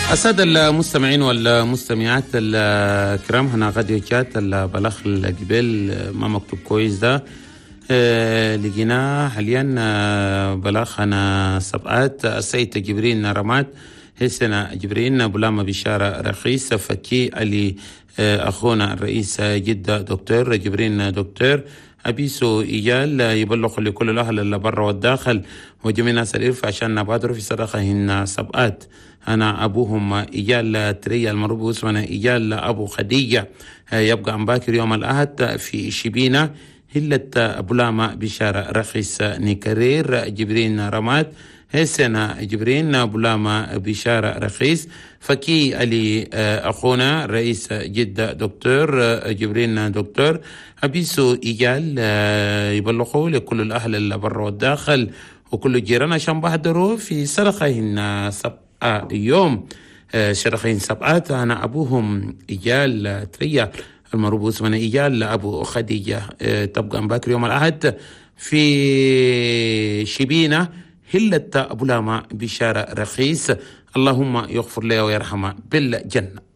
السادة المستمعين والمستمعات الكرام، هنا غادي وجات البلاغ الجبال ما مكتوب كويس ده. لقينا حاليا بلاغ هنا سبقات السيد جبرين رمات هسنا جبرين بلام بشارة رخيص فكي علي أخونا الرئيس جدة دكتور جبرين دكتور أبيسو إيجال يبلغ لكل الأهل اللي برا والداخل وجميع الناس الإرفع عشان نبادروا في صدقهن سبقات. أنا أبوهم إيجال تريا المربوط اسمنا إيجال أبو خديجة يبقى عن باكر يوم الأحد في شبينة هلة بلامة بشارة رخيص نكرير جبرين رمات هسنا جبرين بلامة بشارة رخيص فكي علي أخونا رئيس جدة دكتور جبرين دكتور أبيسو إيجال يبلغوا لكل الأهل اللي برا والداخل وكل جيران عشان بهدروا في سرقهن سبقة يوم شرقين سبقات. أنا أبوهم إيجال تريا المربوط من إيجال أبو خديجة تبقى باكر يوم الأحد في شبينة هلة بلامة بشارة رخيص. اللهم يغفر له ويرحمه بالجنة.